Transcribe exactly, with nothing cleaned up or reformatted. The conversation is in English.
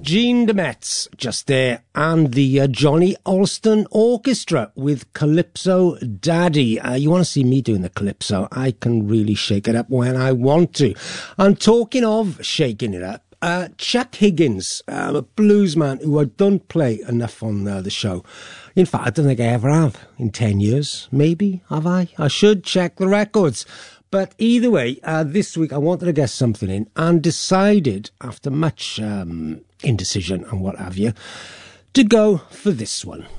Gene Demetz just there, and the uh, Johnny Alston Orchestra with Calypso Daddy. Uh, you want to see me doing the Calypso? I can really shake it up when I want to. I'm talking of shaking it up. Uh, Chuck Higgins, um, a blues man who I don't play enough on uh, the show. In fact, I don't think I ever have in ten years. Maybe, have I? I should check the records. But either way, uh, this week I wanted to get something in and decided, after much um, indecision and what have you, to go for this one.